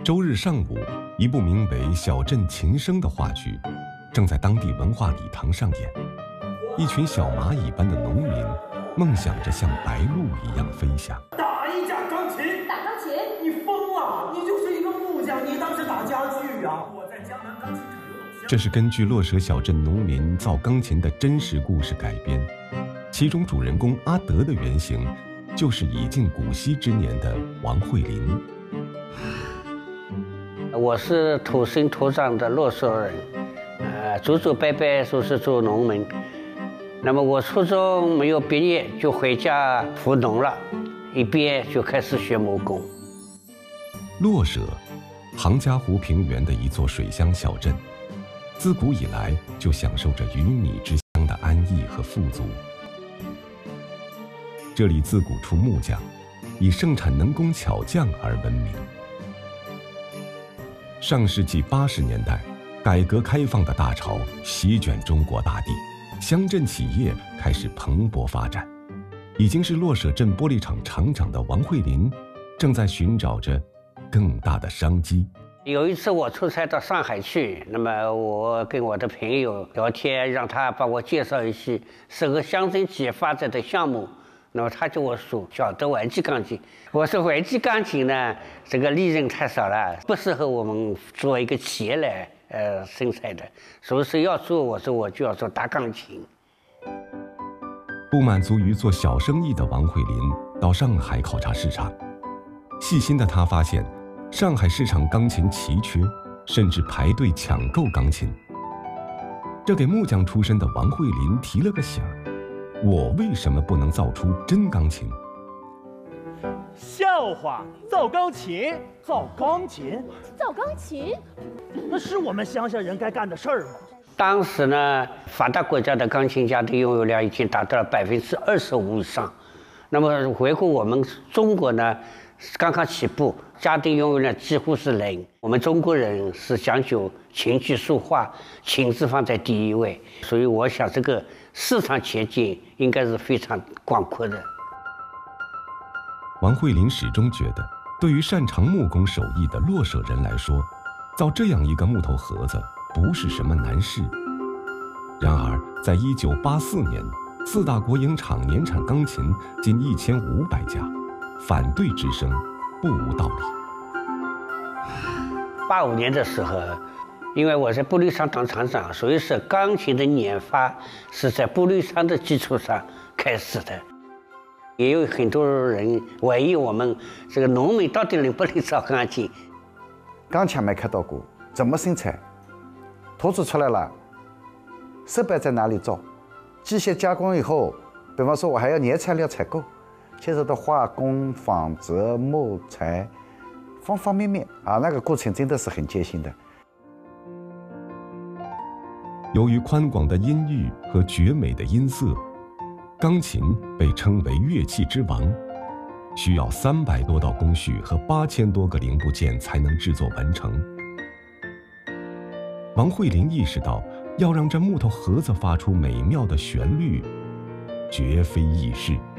周日上午，一部名为《小镇琴声》的话剧，正在当地文化礼堂上演。一群小蚂蚁般的农民，梦想着像白鹭一样飞翔。 打一架钢琴？ 打钢琴？ 你疯了！你就是一个木匠，你当时打家具啊！我在江南钢琴厂游泳。 这是根据落舍小镇农民造钢琴的真实故事改编，其中主人公阿德的原型，就是已近古稀之年的王慧林。 我是土生土长的洛舍人，祖祖辈辈都是做农民。那么我初中没有毕业就回家务农了，一毕业就开始学木工。 洛舍，杭嘉湖平原的一座水乡小镇，自古以来就享受着鱼米之乡的安逸和富足。这里自古出木匠，以盛产能工巧匠而闻名。上世纪80年代，改革开放的大潮席卷中国大地，乡镇企业开始蓬勃发展。已经是洛舍镇玻璃厂厂长的王慧林，正在寻找着更大的商机。 有一次我出差到上海去，那么我跟我的朋友聊天，让他帮我介绍一些适合乡镇企业发展的项目。那么他就我说晓得玩具钢琴，我说玩具钢琴呢，这个利润太少了，不适合我们做一个企业来生产的，所以说要做，我说我就要做大钢琴。 不满足于做小生意的王慧林到上海考察市场，细心的他发现，上海市场钢琴奇缺，甚至排队抢购钢琴。这给木匠出身的王慧林提了个醒儿。我为什么不能造出真钢琴？ 笑话！造钢琴？造钢琴？ 造钢琴？ 那是我们乡下人该干的事儿吗？ 当时呢，发达国家的钢琴家庭拥有量已经达到了25%以上。那么回顾我们中国呢，刚刚起步，家庭拥有量几乎是0。我们中国人是讲究琴棋书画，琴字放在第一位，所以我想这个市场前景应该是非常广阔的。 王慧林始终觉得，对于擅长木工手艺的洛舍人来说，造这样一个木头盒子不是什么难事。然而，在1984年，4大国营厂年产钢琴近1500家，反对之声不无道理。 85年的时候，因为我在玻璃厂当厂长，所以说钢琴的研发是在玻璃厂的基础上开始的。也有很多人怀疑我们这个农民到底能不能造钢琴。 钢枪没看到过，怎么生产？图纸出来了，设备在哪里造？机械加工以后，比方说我还要原材料采购，牵扯到化工、纺织、木材，方方面面啊，那个过程真的是很艰辛的。 由于宽广的音域和绝美的音色，钢琴被称为乐器之王，需要300多道工序和8000多个零部件才能制作完成。王慧林意识到，要让这木头盒子发出美妙的旋律，绝非易事。